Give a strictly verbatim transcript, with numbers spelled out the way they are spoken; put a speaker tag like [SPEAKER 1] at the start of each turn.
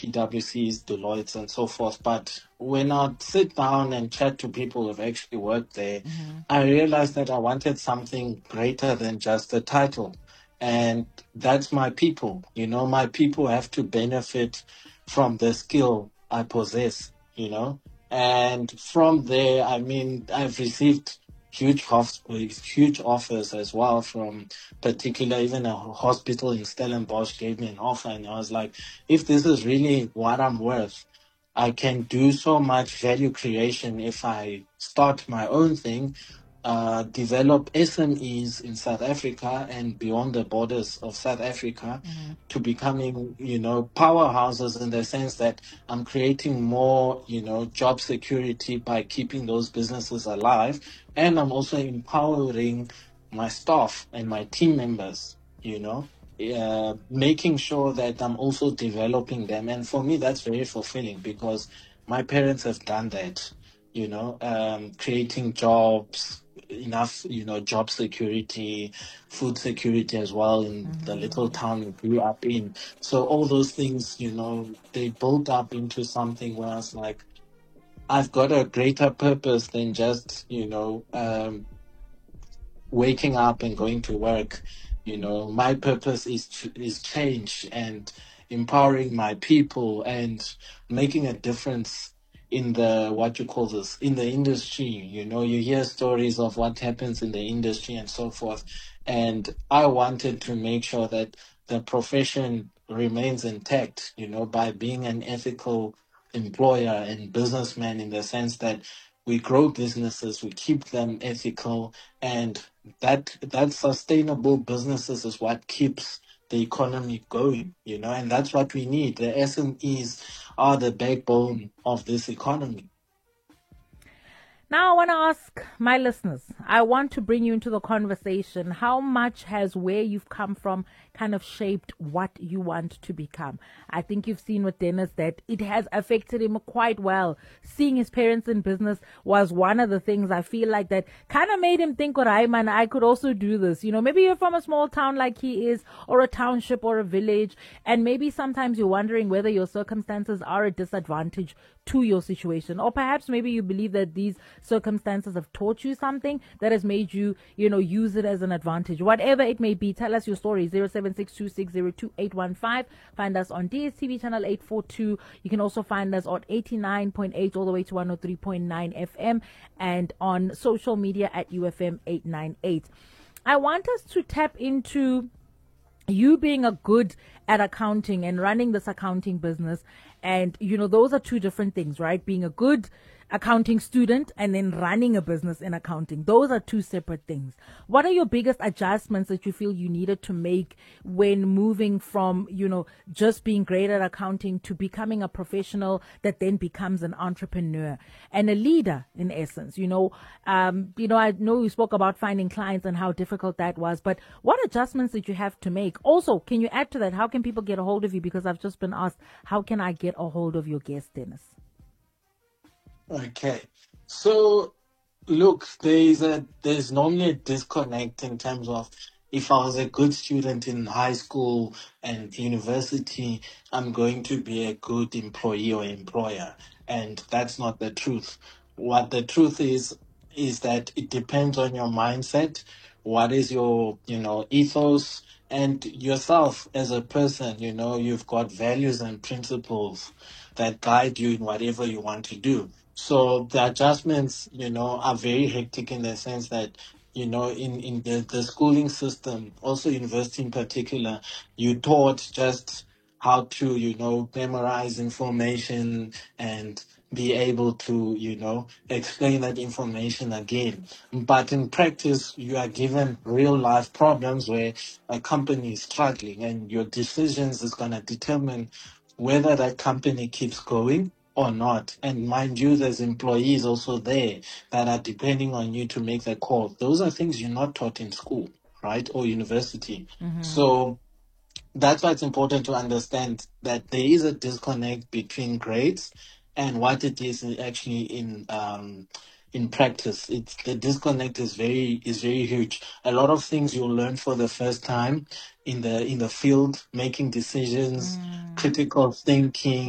[SPEAKER 1] PwC's, Deloitte's, and so forth. But when I sit down and chat to people who've actually worked there,
[SPEAKER 2] Mm-hmm.
[SPEAKER 1] I realized that I wanted something greater than just a title. And that's my people. You know, my people have to benefit from the skill I possess, you know. And from there, I mean, I've received huge hof- huge offers as well from particular, even a hospital in Stellenbosch gave me an offer, and I was like, if this is really what I'm worth, I can do so much value creation if I start my own thing, uh, develop S M Es in South Africa and beyond the borders of South Africa
[SPEAKER 2] Mm-hmm.
[SPEAKER 1] to becoming, you know, powerhouses in the sense that I'm creating more, you know, job security by keeping those businesses alive. And I'm also empowering my staff and my team members, you know, uh, making sure that I'm also developing them. And for me, that's very fulfilling because my parents have done that, you know, um, creating jobs, enough, you know, job security, food security as well in the little
[SPEAKER 2] Mm-hmm.
[SPEAKER 1] town we grew up in. So all those things, you know, they built up into something where I was like, I've got a greater purpose than just, you know, um, waking up and going to work. You know, my purpose is to, is change and empowering my people and making a difference in the what you call this in the industry. You know, you hear stories of what happens in the industry and so forth. And I wanted to make sure that the profession remains intact, you know, by being an ethical employer and businessman in the sense that we grow businesses, we keep them ethical, and that that sustainable businesses is what keeps the economy going, you know, and that's what we need. The S M Es are the backbone of this economy.
[SPEAKER 2] Now, I want to ask my listeners, I want to bring you into the conversation. How much has where you've come from kind of shaped what you want to become? I think you've seen with Dennis that it has affected him quite well. Seeing his parents in business was one of the things I feel like that kind of made him think, all right, man, I could also do this. You know, maybe you're from a small town like he is, or a township or a village, and maybe sometimes you're wondering whether your circumstances are a disadvantage to your situation, or perhaps maybe you believe that these circumstances have taught you something that has made you, you know, use it as an advantage. Whatever it may be, tell us your story. zero seven six two six zero two eight one five. Find us on D S T V channel eight forty-two. You can also find us on eighty-nine point eight all the way to one oh three point nine F M and on social media at U F M eight ninety-eight. I want us to tap into you being a good at accounting and running this accounting business. And, you know, those are two different things, right? Being a good accounting student and then running a business in accounting. Those are two separate things. What are your biggest adjustments that you feel you needed to make when moving from, you know, just being great at accounting to becoming a professional that then becomes an entrepreneur and a leader in essence? You know, um, you know, I know you spoke about finding clients and how difficult that was, but what adjustments did you have to make? Also, can you add to that? How can people get a hold of you? Because I've just been asked, how can I get a hold of your guest, Dennis?
[SPEAKER 1] Okay. So look, there is a there's normally a disconnect in terms of if I was a good student in high school and university, I'm going to be a good employee or employer. And that's not the truth. What the truth is is that it depends on your mindset, what is your, you know, ethos and yourself as a person, you know, you've got values and principles that guide you in whatever you want to do. So the adjustments, you know, are very hectic in the sense that, you know, in, in the, the schooling system, also university in particular, you taught just how to, you know, memorize information and be able to, you know, explain that information again. But in practice, you are given real life problems where a company is struggling and your decisions is going to determine whether that company keeps going or not. And mind you, there's employees also there that are depending on you to make the call. Those are things you're not taught in school, right? Or university.
[SPEAKER 2] Mm-hmm.
[SPEAKER 1] So that's why it's important to understand that there is a disconnect between grades and what it is actually in um, in practice. It's the disconnect is very is very huge. A lot of things you'll learn for the first time in the in the field, making decisions,
[SPEAKER 2] Mm.
[SPEAKER 1] critical thinking,